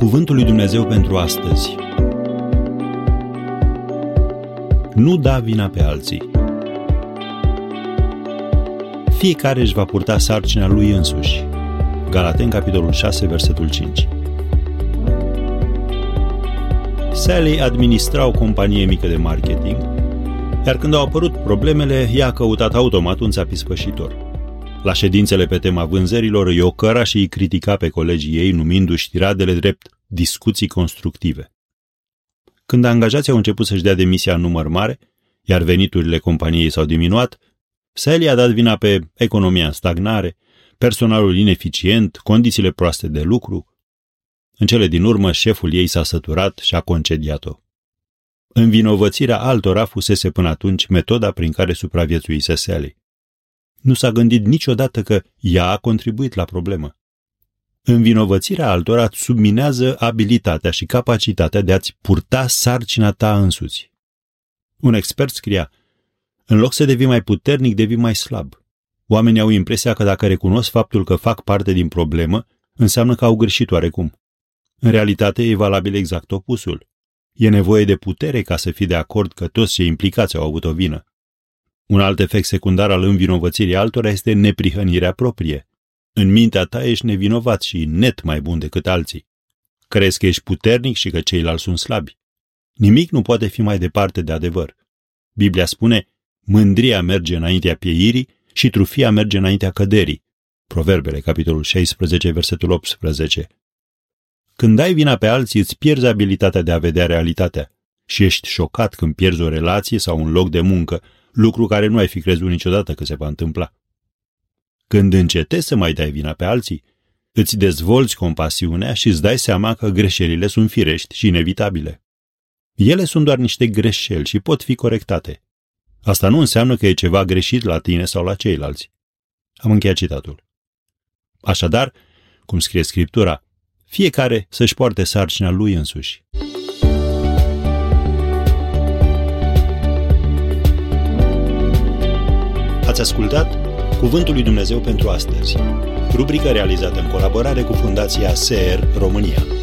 Cuvântul lui Dumnezeu pentru astăzi. Nu da vina pe alții. Fiecare își va purta sarcina lui însuși. Galateni, capitolul 6, versetul 5. Sally administra o companie mică de marketing, iar când au apărut problemele, ea a căutat automat un țap ispășitor. La ședințele pe tema vânzărilor îi ocăra și îi critica pe colegii ei, numindu-și tiradele drept discuții constructive. Când angajații au început să-și dea demisia în număr mare, iar veniturile companiei s-au diminuat, Sally a dat vina pe economia în stagnare, personalul ineficient, condițiile proaste de lucru. În cele din urmă, șeful ei s-a săturat și a concediat-o. Învinovățirea altora fusese până atunci metoda prin care supraviețuise Sally. Nu s-a gândit niciodată că ea a contribuit la problemă. Învinovățirea altora subminează abilitatea și capacitatea de a-ți purta sarcina ta însuți. Un expert scria: în loc să devii mai puternic, devii mai slab. Oamenii au impresia că dacă recunosc faptul că fac parte din problemă, înseamnă că au greșit oarecum. În realitate e valabil exact opusul. E nevoie de putere ca să fii de acord că toți cei implicați au avut o vină. Un alt efect secundar al învinovățirii altora este neprihănirea proprie. În mintea ta ești nevinovat și net mai bun decât alții. Crezi că ești puternic și că ceilalți sunt slabi. Nimic nu poate fi mai departe de adevăr. Biblia spune: mândria merge înaintea pieirii și trufia merge înaintea căderii. Proverbele, capitolul 16, versetul 18. Când dai vina pe alții, îți pierzi abilitatea de a vedea realitatea și ești șocat când pierzi o relație sau un loc de muncă, lucru care nu ai fi crezut niciodată că se va întâmpla. Când încetezi să mai dai vina pe alții, îți dezvolți compasiunea și îți dai seama că greșelile sunt firești și inevitabile. Ele sunt doar niște greșeli și pot fi corectate. Asta nu înseamnă că e ceva greșit la tine sau la ceilalți. Am încheiat citatul. Așadar, cum scrie Scriptura, fiecare să-și poarte sarcina lui însuși. Ați ascultat Cuvântul lui Dumnezeu pentru astăzi, rubrică realizată în colaborare cu Fundația SER România.